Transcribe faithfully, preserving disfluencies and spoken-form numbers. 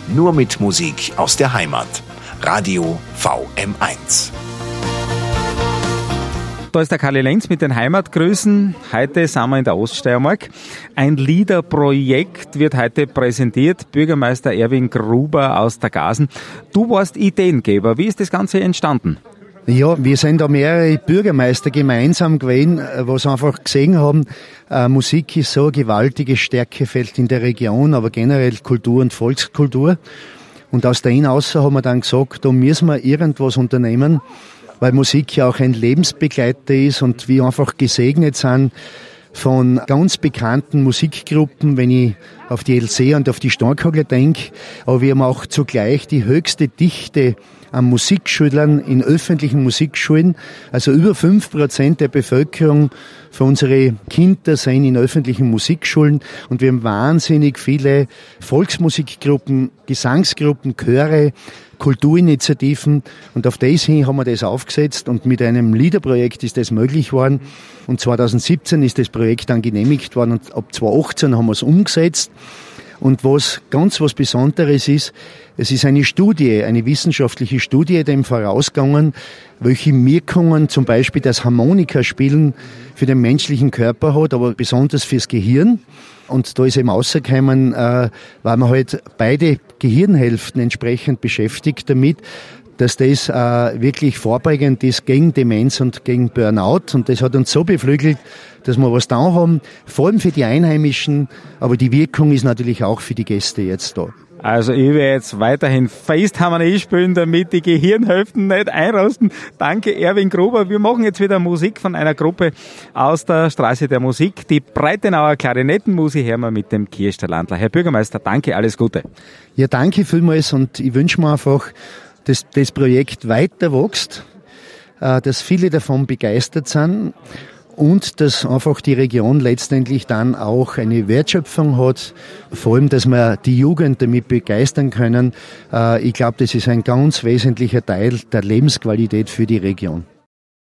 Nur mit Musik aus der Heimat. Radio V M eins. Da ist der Karli Lenz mit den Heimatgrüßen. Heute sind wir in der Oststeiermark. Ein Liederprojekt wird heute präsentiert. Bürgermeister Erwin Gruber aus der Gasen. Du warst Ideengeber. Wie ist das Ganze entstanden? Ja, wir sind da mehrere Bürgermeister gemeinsam gewesen, was einfach gesehen haben, äh, Musik ist so ein gewaltiges Stärkefeld in der Region, aber generell Kultur und Volkskultur. Und aus der hinaus haben wir dann gesagt, da müssen wir irgendwas unternehmen, weil Musik ja auch ein Lebensbegleiter ist und wir einfach gesegnet sind von ganz bekannten Musikgruppen, wenn ich auf die L C und auf die Starkhagler denke. Aber wir haben auch zugleich die höchste Dichte an Musikschülern in öffentlichen Musikschulen. Also über fünf Prozent der Bevölkerung von unseren Kinder sind in öffentlichen Musikschulen. Und wir haben wahnsinnig viele Volksmusikgruppen, Gesangsgruppen, Chöre, Kulturinitiativen. Und auf das hin haben wir das aufgesetzt. Und mit einem Liederprojekt ist das möglich worden. Und zwanzig siebzehn ist das Projekt dann genehmigt worden. Und ab zwanzig achtzehn haben wir es umgesetzt. Und was ganz was Besonderes ist, es ist eine Studie, eine wissenschaftliche Studie dem vorausgegangen, welche Wirkungen zum Beispiel das Harmonikaspielen für den menschlichen Körper hat, aber besonders fürs Gehirn. Und da ist eben rausgekommen, äh, weil man halt beide Gehirnhälften entsprechend beschäftigt damit, dass das äh, wirklich vorbeugend ist gegen Demenz und gegen Burnout. Und das hat uns so beflügelt, dass wir was da haben, vor allem für die Einheimischen, aber die Wirkung ist natürlich auch für die Gäste jetzt da. Also ich werde jetzt weiterhin Festharmonie spielen, damit die Gehirnhälften nicht einrosten. Danke Erwin Gruber. Wir machen jetzt wieder Musik von einer Gruppe aus der Straße der Musik. Die Breitenauer Klarinettenmusik hören wir mit dem Kirster Landler. Herr Bürgermeister, danke, alles Gute. Ja, danke vielmals und ich wünsche mir einfach, dass das Projekt weiter wächst, dass viele davon begeistert sind und dass einfach die Region letztendlich dann auch eine Wertschöpfung hat, vor allem, dass wir die Jugend damit begeistern können. Ich glaube, das ist ein ganz wesentlicher Teil der Lebensqualität für die Region.